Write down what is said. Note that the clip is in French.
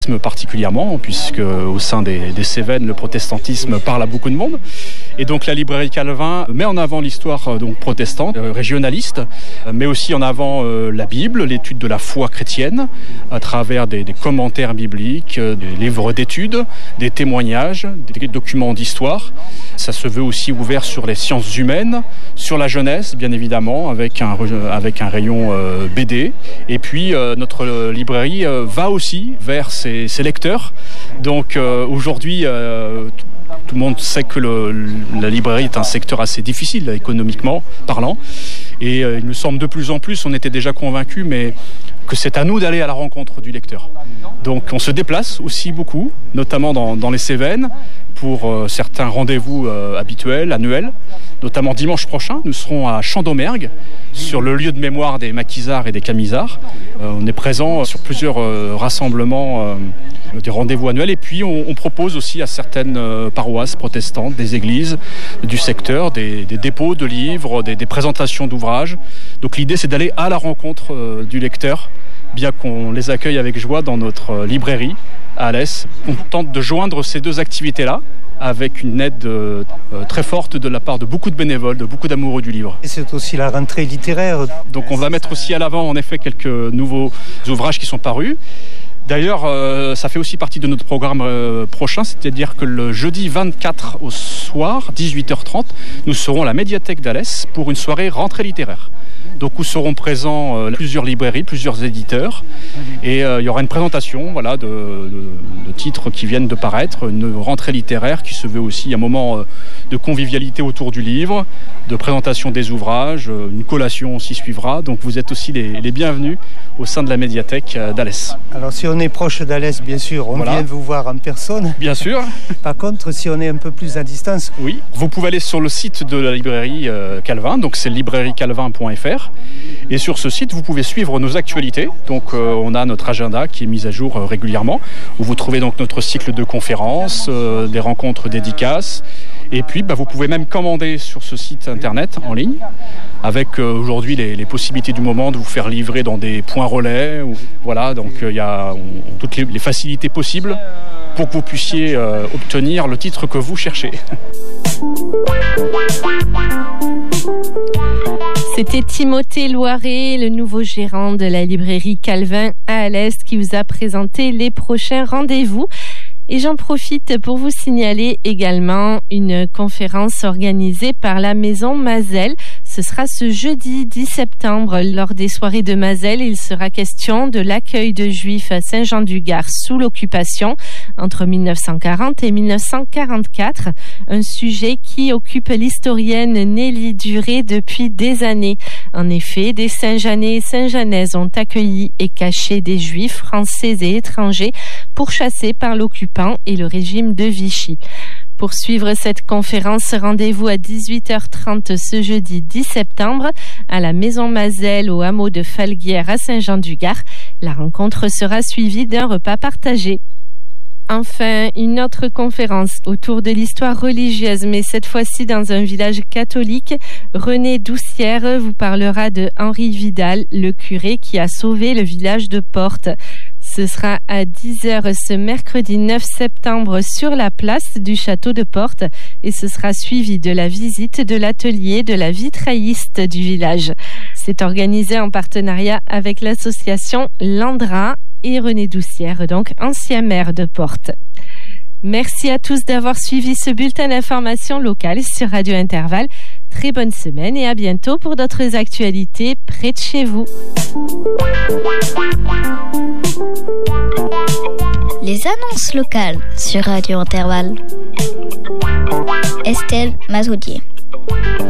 particulièrement, puisque au sein des Cévennes, le protestantisme parle à beaucoup de monde. Et donc la librairie Calvin met en avant l'histoire donc protestante, régionaliste, mais aussi en avant la Bible, l'étude de la foi chrétienne, à travers des commentaires bibliques, des livres d'études, des témoignages, des documents d'histoire. Ça se veut aussi ouvert sur les sciences humaines, sur la jeunesse, bien évidemment, avec un rayon BD. Et puis notre librairie va aussi vers ses lecteurs. Donc aujourd'hui, tout le monde sait que la librairie est un secteur assez difficile économiquement parlant. Et il nous semble de plus en plus, on était déjà convaincus, mais que c'est à nous d'aller à la rencontre du lecteur. Donc on se déplace aussi beaucoup, notamment dans les Cévennes, pour certains rendez-vous habituels, annuels. Notamment dimanche prochain, nous serons à Champ-d'Aumergue, sur le lieu de mémoire des maquisards et des camisards. On est présent sur plusieurs rassemblements, des rendez-vous annuels. Et puis on propose aussi à certaines paroisses protestantes, des églises du secteur, des dépôts de livres, des présentations d'ouvrages. Donc l'idée, c'est d'aller à la rencontre du lecteur, bien qu'on les accueille avec joie dans notre librairie à Alès. On tente de joindre ces deux activités-là, avec une aide très forte de la part de beaucoup de bénévoles, de beaucoup d'amoureux du livre. Et c'est aussi la rentrée littéraire. Donc on va mettre aussi à l'avant en effet quelques nouveaux ouvrages qui sont parus. D'ailleurs, ça fait aussi partie de notre programme prochain, c'est-à-dire que le jeudi 24 au soir, 18h30, nous serons à la médiathèque d'Alès pour une soirée rentrée littéraire. Donc où seront présents plusieurs librairies, plusieurs éditeurs, et il y aura une présentation de titres qui viennent de paraître, une rentrée littéraire qui se veut aussi un moment de convivialité autour du livre, de présentation des ouvrages, une collation s'y suivra. Donc vous êtes aussi les bienvenus au sein de la médiathèque d'Alès. Alors si on est proche d'Alès, bien sûr, on vient vous voir en personne. Bien sûr. Par contre, si on est un peu plus à distance... Oui, vous pouvez aller sur le site de la librairie Calvin, donc c'est librairiecalvin.fr. Et sur ce site, vous pouvez suivre nos actualités. Donc on a notre agenda qui est mis à jour régulièrement, où vous trouvez donc notre cycle de conférences, des rencontres dédicaces. Et puis vous pouvez même commander sur ce site internet en ligne, avec aujourd'hui les possibilités du moment de vous faire livrer dans des points relais. Voilà, donc il y a toutes les facilités possibles pour que vous puissiez obtenir le titre que vous cherchez. C'était Timothée Loiret, le nouveau gérant de la librairie Calvin à Alès, qui vous a présenté les prochains rendez-vous. Et j'en profite pour vous signaler également une conférence organisée par la Maison Mazel. Ce sera ce jeudi 10 septembre. Lors des soirées de Mazel, il sera question de l'accueil de Juifs à Saint-Jean-du-Gard sous l'occupation entre 1940 et 1944. Un sujet qui occupe l'historienne Nelly Duré depuis des années. En effet, des Saint-Jeanais et Saint-Jeannaises ont accueilli et caché des Juifs français et étrangers pourchassés par l'occupant et le régime de Vichy. Pour suivre cette conférence, rendez-vous à 18h30 ce jeudi 10 septembre à la Maison Mazel au hameau de Falguière à Saint-Jean-du-Gard. La rencontre sera suivie d'un repas partagé. Enfin, une autre conférence autour de l'histoire religieuse, mais cette fois-ci dans un village catholique. René Doucière vous parlera de Henri Vidal, le curé qui a sauvé le village de Portes. Ce sera à 10h ce mercredi 9 septembre sur la place du château de Portes et ce sera suivi de la visite de l'atelier de la vitrailliste du village. C'est organisé en partenariat avec l'association Landra et René Doucière, donc ancien maire de Portes. Merci à tous d'avoir suivi ce bulletin d'information locale sur Radio Intervalle. Très bonne semaine et à bientôt pour d'autres actualités près de chez vous. Les annonces locales sur Radio Intervalle. Estelle Mazoudier.